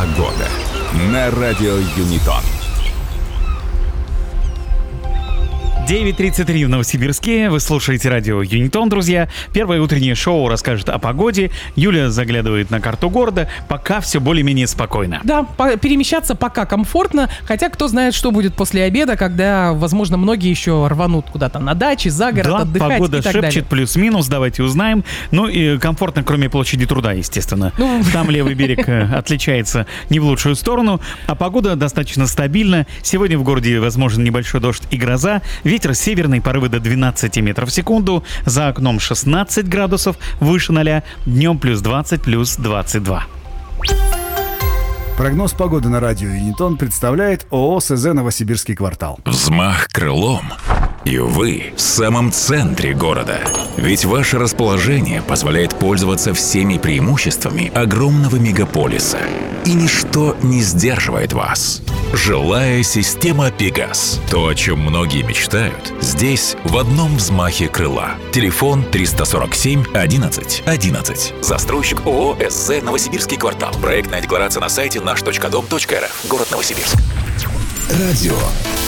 Погода на радио Юнитон. 9:33 в Новосибирске. Вы слушаете радио Юнитон, друзья. Первое утреннее шоу расскажет о погоде. Юля заглядывает на карту города. Пока все более-менее спокойно. Да, перемещаться пока комфортно, хотя кто знает, что будет после обеда, когда, возможно, многие еще рванут куда-то на даче, за город, да, отдыхать погода и так шепчет далее. плюс-минус, давайте узнаем. Ну и комфортно, кроме площади Труда, естественно. Там левый берег отличается не в лучшую сторону, а погода достаточно стабильна. Сегодня в городе возможен небольшой дождь и гроза. Ветер северный, порывы до 12 метров в секунду. За окном 16 градусов, выше 0. Днем плюс 20, плюс 22. Прогноз погоды на радио Юнитон представляет ООО СЗ «Новосибирский квартал». Взмах крылом, и вы в самом центре города. Ведь ваше расположение позволяет пользоваться всеми преимуществами огромного мегаполиса. И ничто не сдерживает вас. Жилая система «Пегас». То, о чем многие мечтают, здесь в одном взмахе крыла. Телефон 347 11 11. Застройщик ООО СЗ «Новосибирский квартал». Проектная декларация на сайте наш.дом.рф. Город Новосибирск. Радио